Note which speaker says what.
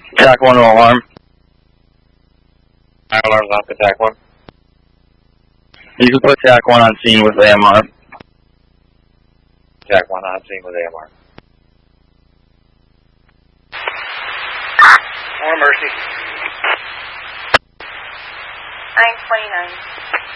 Speaker 1: TAC 1 to alarm.
Speaker 2: Alarm's off to TAC 1.
Speaker 1: You can put TAC 1 on scene with AMR.
Speaker 2: TAC 1 on scene with AMR.
Speaker 3: More mercy.
Speaker 4: 929.